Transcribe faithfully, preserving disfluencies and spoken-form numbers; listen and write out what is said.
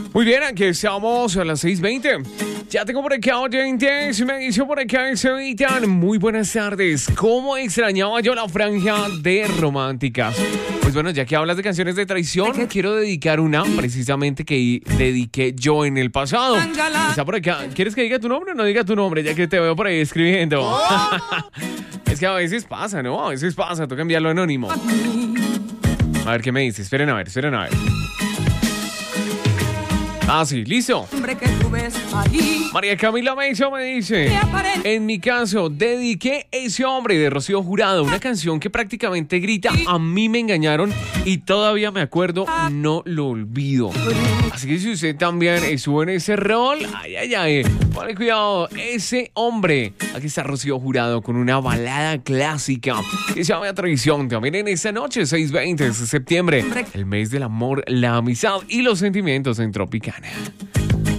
Muy bien, aquí estamos a las seis veinte. Ya tengo por acá oyentes, me dice por acá Sebastián. Muy buenas tardes. ¿Cómo extrañaba yo la franja de románticas? Pues bueno, ya que hablas de canciones de traición, quiero dedicar una precisamente que dediqué yo en el pasado. Está por acá. ¿Quieres que diga tu nombre o no diga tu nombre? Ya que te veo por ahí escribiendo. Oh. Es que a veces pasa, ¿no? A veces pasa, toca enviarlo anónimo. A ver qué me dice. Esperen a ver, esperen a ver. Ah, sí, listo. María Camila Meiso me dice: en mi caso, dediqué Ese Hombre de Rocío Jurado, una canción que prácticamente grita a mí me engañaron y todavía me acuerdo, no lo olvido. Así que si usted también estuvo en ese rol, ay, ay, ay, ponle cuidado, Ese Hombre. Aquí está Rocío Jurado con una balada clásica que se llama Traición. También en esta noche, seis veinte de septiembre, el mes del amor, la amistad y los sentimientos en Tropicana.